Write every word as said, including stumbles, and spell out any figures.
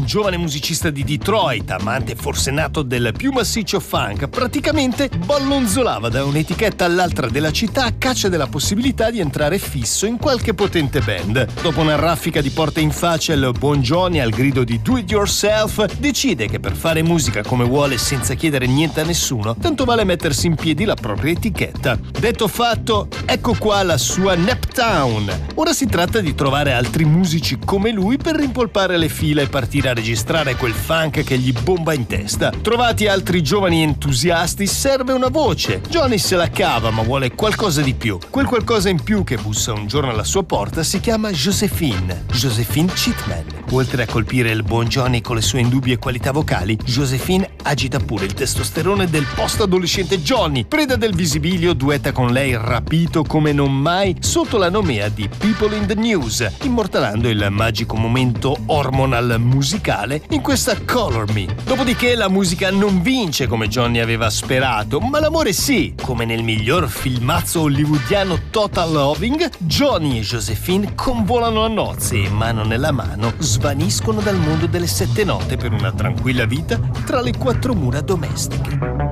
giovane musicista di Detroit, amante forsennato del più massiccio funk, praticamente ballonzolava da un'etichetta all'altra della città a caccia della possibilità di entrare fisso in qualche potente band. Dopo una raffica di porte in faccia, il buon Johnny, al grido di do it yourself, decide che per fare musica come vuole senza chiedere niente a nessuno, tanto vale mettersi in piedi la propria etichetta. Detto fatto, ecco qua la sua Naptown. Ora si tratta di trovare altri musici come lui per rimpolpare le fila e partire a registrare quel funk che gli bomba in testa. Trovati altri giovani entusiasti, serve una voce. Johnny se la cava, ma vuole qualcosa di più. Quel qualcosa in più che bussa un giorno alla sua porta si chiama Josephine, Josephine Chitman. Oltre a colpire il buon Johnny con le sue indubbie qualità vocali, Josephine agita pure il testosterone del post-adolescente Johnny. Preda del visibilio, duetta con lei rapito come non mai sotto la nomea di People in the News, immortalando il magico momento hormonal musicale in questa Color Me. Dopodiché la musica non vince come Johnny aveva sperato, ma l'amore sì. Come nel miglior filmazzo hollywoodiano Total Loving, Johnny e Josephine convolano a nozze e mano nella mano svaniscono dal mondo delle sette note per una tranquilla vita tra le quattro mura domestiche.